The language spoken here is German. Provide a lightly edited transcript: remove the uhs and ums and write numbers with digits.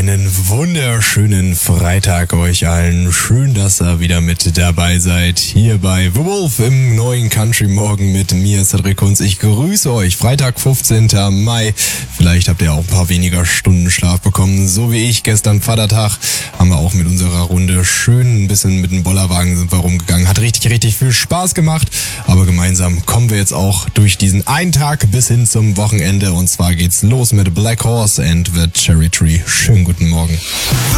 Einen wunderschönen Freitag euch allen. Schön, dass ihr wieder mit dabei seid. Hier bei The Wolf im neuen Country Morgen mit mir, Cedric Kunz. Ich grüße euch. Freitag, 15. Mai. Vielleicht habt ihr auch ein paar weniger Stunden Schlaf bekommen. So wie ich. Gestern Vatertag haben wir auch mit unserer Runde schön ein bisschen mit dem Bollerwagen sind wir rumgegangen. Hat richtig viel Spaß gemacht. Aber gemeinsam kommen wir jetzt auch durch diesen einen Tag bis hin zum Wochenende. Und zwar geht's los mit Black Horse and the Cherry Tree. Schönen guten Morgen.